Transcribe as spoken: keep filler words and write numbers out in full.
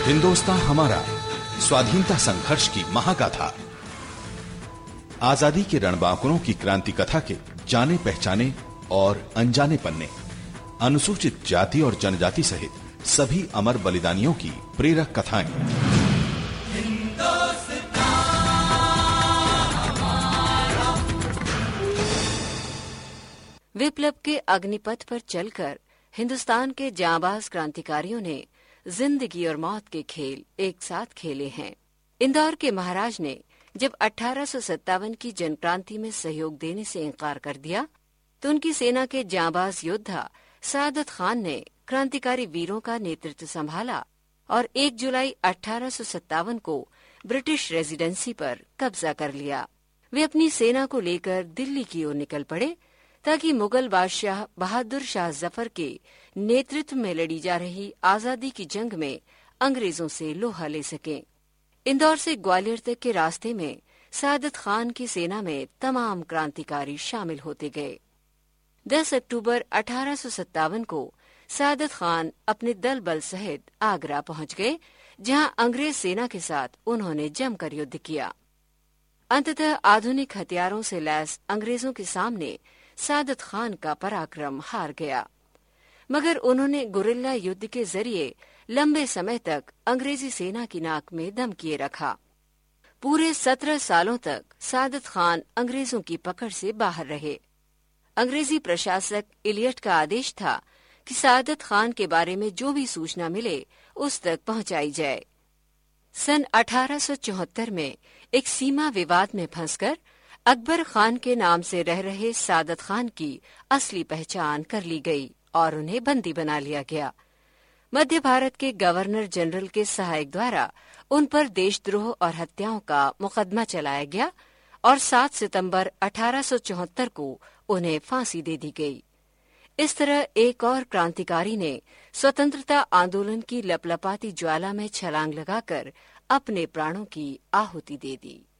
हिंदुस्तान हमारा स्वाधीनता संघर्ष की महागाथा, आजादी के रणबांकुरों की क्रांति कथा के जाने पहचाने और अनजाने पन्ने, अनुसूचित जाति और जनजाति सहित सभी अमर बलिदानियों की प्रेरक कथाएं। विप्लव के अग्निपथ पर चलकर हिंदुस्तान के जांबाज क्रांतिकारियों ने जिंदगी और मौत के खेल एक साथ खेले हैं। इंदौर के महाराज ने जब अठारह सौ सत्तावन की जनक्रांति में सहयोग देने से इनकार कर दिया, तो उनकी सेना के जांबाज योद्धा सादत खान ने क्रांतिकारी वीरों का नेतृत्व संभाला और एक जुलाई अठारह सौ सत्तावन को ब्रिटिश रेजिडेंसी पर कब्जा कर लिया। वे अपनी सेना को लेकर दिल्ली की ओर निकल पड़े ताकि मुगल बादशाह बहादुर शाह जफर के नेतृत्व में लड़ी जा रही आजादी की जंग में अंग्रेजों से लोहा ले सकें। इंदौर से ग्वालियर तक के रास्ते में सादत खान की सेना में तमाम क्रांतिकारी शामिल होते गए। दस अक्टूबर अठारह सौ सत्तावन को सादत खान अपने दल बल सहित आगरा पहुंच गए, जहां अंग्रेज सेना के साथ उन्होंने जमकर युद्ध किया। अंततः आधुनिक हथियारों से लैस अंग्रेजों के सामने सादत खान का पराक्रम हार गया, मगर उन्होंने गुरिल्ला युद्ध के जरिए लंबे समय तक अंग्रेजी सेना की नाक में दम किए रखा। पूरे सत्रह सालों तक सादत खान अंग्रेजों की पकड़ से बाहर रहे। अंग्रेजी प्रशासक इलियट का आदेश था कि सादत खान के बारे में जो भी सूचना मिले उस तक पहुंचाई जाए। सन अठारह सौ चौहत्तर में एक सीमा विवाद में फंसकर अकबर खान के नाम से रह रहे सादत खान की असली पहचान कर ली गई और उन्हें बंदी बना लिया गया। मध्य भारत के गवर्नर जनरल के सहायक द्वारा उन पर देशद्रोह और हत्याओं का मुकदमा चलाया गया और सात सितंबर अठारह सौ चौहत्तर को उन्हें फांसी दे दी गई। इस तरह एक और क्रांतिकारी ने स्वतंत्रता आंदोलन की लपलपाती ज्वाला में छलांग लगाकर अपने प्राणों की आहुति दे दी।